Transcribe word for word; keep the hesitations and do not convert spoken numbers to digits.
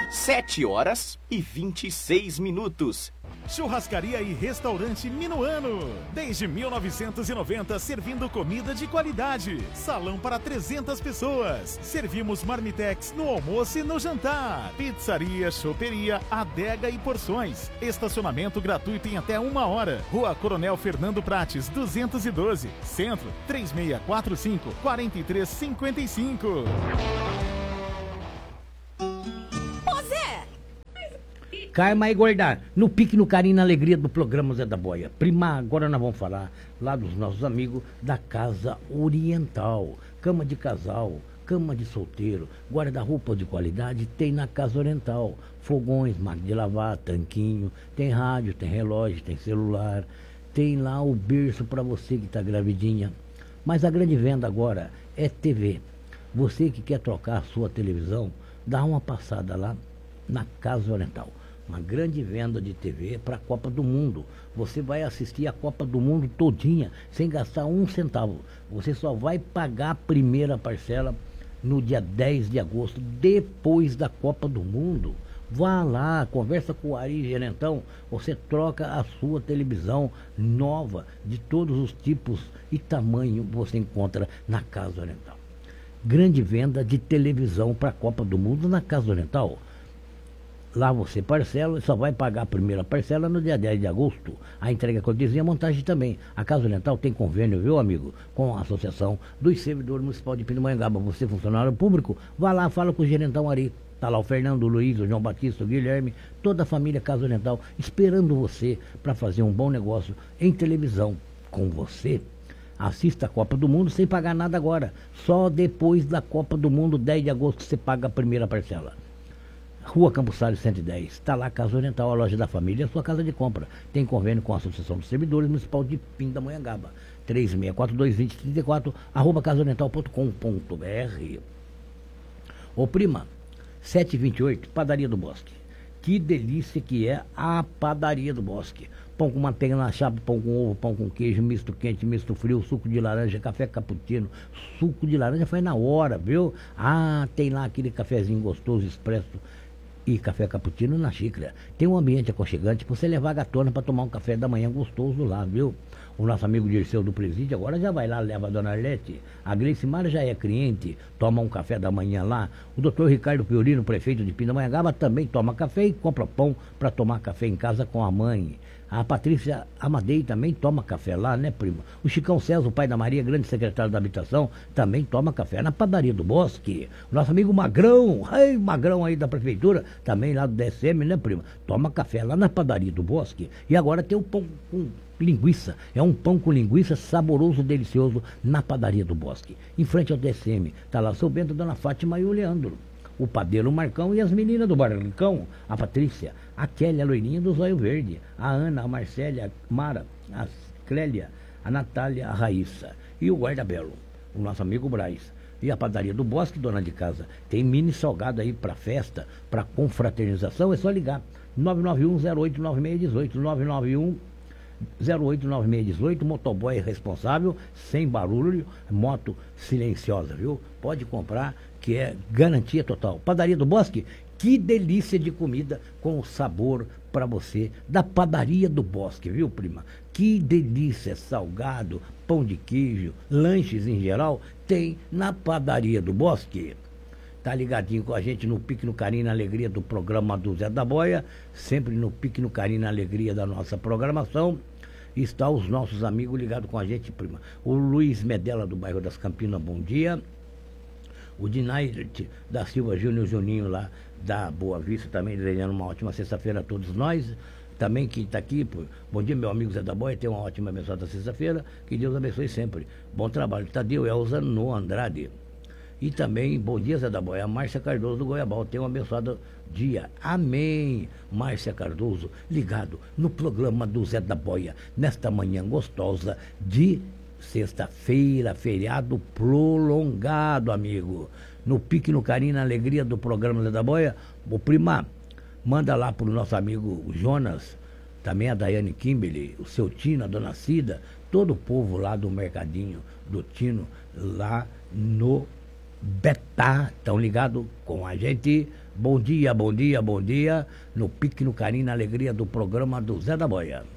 sete horas e vinte e seis minutos. Churrascaria e Restaurante Minuano. Desde mil novecentos e noventa, servindo comida de qualidade. Salão para trezentas pessoas. Servimos marmitex no almoço e no jantar. Pizzaria, choperia, adega e porções. Estacionamento gratuito em até uma hora. Rua Coronel Fernando Prates, duzentos e doze. Centro, três seis quatro cinco, quatro três cinco cinco. Carma e Gordar, no pique, no carinho, na alegria do programa Zé da Boia. Prima, agora nós vamos falar lá dos nossos amigos da Casa Oriental. Cama de casal, cama de solteiro, guarda-roupa de qualidade tem na Casa Oriental. Fogões, máquina de lavar, tanquinho, tem rádio, tem relógio, tem celular. Tem lá o berço para você que está gravidinha. Mas a grande venda agora é T V. Você que quer trocar a sua televisão, dá uma passada lá na Casa Oriental. Uma grande venda de T V para a Copa do Mundo. Você vai assistir a Copa do Mundo todinha, sem gastar um centavo. Você só vai pagar a primeira parcela no dia dez de agosto, depois da Copa do Mundo. Vá lá, conversa com o Ari Gerentão, você troca a sua televisão nova, de todos os tipos e tamanho, você encontra na Casa Oriental. Grande venda de televisão para a Copa do Mundo na Casa Oriental. Lá você parcela e só vai pagar a primeira parcela no dia dez de agosto. A entrega cortesia e a montagem também. A Casa Oriental tem convênio, viu, amigo? Com a Associação dos Servidores Municipais de Pindamonhangaba. Você, funcionário público, vá lá, fala com o Gerentão Ari. Está lá o Fernando, o Luiz, o João Batista, o Guilherme, toda a família Casa Oriental, esperando você para fazer um bom negócio em televisão com você. Assista a Copa do Mundo sem pagar nada agora. Só depois da Copa do Mundo, dez de agosto, você paga a primeira parcela. Rua Campos Salles cento e dez, está lá a Casa Oriental, a loja da família, a sua casa de compra. Tem convênio com a Associação dos Servidores Municipal de Pindamonhangaba. três seis quatro dois, dois zero três quatro, arroba casa oriental ponto com ponto br. Ô prima, sete e vinte e oito, Padaria do Bosque. Que delícia que é a Padaria do Bosque. Pão com manteiga na chapa, pão com ovo, pão com queijo, misto quente, misto frio, suco de laranja, café cappuccino. Suco de laranja faz na hora, viu? Ah, tem lá aquele cafezinho gostoso, expresso e café cappuccino na xícara. Tem um ambiente aconchegante para você levar a gatona para tomar um café da manhã gostoso lá, viu? O nosso amigo Dirceu do Presídio agora já vai lá, leva a dona Arlete. A Gleice Mara já é cliente, toma um café da manhã lá. O doutor Ricardo Piorino, prefeito de Pindamonhangaba, também toma café e compra pão para tomar café em casa com a mãe. A Patrícia Amadei também toma café lá, né, prima? O Chicão César, o pai da Maria, grande secretário da Habitação, também toma café na Padaria do Bosque. O nosso amigo Magrão, ai, Magrão aí da Prefeitura, também lá do D S M, né, prima? Toma café lá na Padaria do Bosque. E agora tem o pão com linguiça. É um pão com linguiça saboroso, delicioso, na Padaria do Bosque. Em frente ao D S M, tá lá o seu Bento, a dona Fátima e o Leandro. O padeiro Marcão e as meninas do Barrancão, a Patrícia, a Kelly, a loirinha do Zóio Verde, a Ana, a Marcélia, a Mara, a Clélia, a Natália, a Raíssa e o Guarda-Belo, o nosso amigo Braz. E a Padaria do Bosque, dona de casa, tem mini salgado aí para festa, para confraternização, é só ligar. nove nove um zero oito nove seis um oito, nove nove um zero oito nove seis um oito, motoboy responsável, sem barulho, moto silenciosa, viu? Pode comprar, que é garantia total. Padaria do Bosque, que delícia de comida com sabor para você da Padaria do Bosque, viu, prima? Que delícia, salgado, pão de queijo, lanches em geral, tem na Padaria do Bosque. Tá ligadinho com a gente no Pique, no Carinho, na Alegria do programa do Zé da Boia, sempre no Pique, no Carinho, na Alegria da nossa programação. Está os nossos amigos ligados com a gente, prima. O Luiz Medella, do bairro das Campinas, bom dia. O Dinaide da Silva Júnior Juninho, lá da Boa Vista, também desejando uma ótima sexta-feira a todos nós. Também quem está aqui, pô, bom dia, meu amigo Zé da Boia, tenha uma ótima abençoada sexta-feira, que Deus abençoe sempre. Bom trabalho. Tadeu Elza no Andrade. E também, bom dia, Zé da Boia, a Márcia Cardoso do Goiabal, tenha um abençoado dia. Amém. Márcia Cardoso, ligado no programa do Zé da Boia, nesta manhã gostosa de sexta-feira, feriado prolongado, amigo. No Pique, no Carinho, na Alegria do programa Zé da Boia, o prima, manda lá pro nosso amigo Jonas, também a Daiane Kimberly, o seu Tino, a dona Cida, todo o povo lá do Mercadinho do Tino, lá no Betá, estão ligados com a gente Bom dia, bom dia, bom dia. No pique, no carinho, na alegria do programa do Zé da Boia.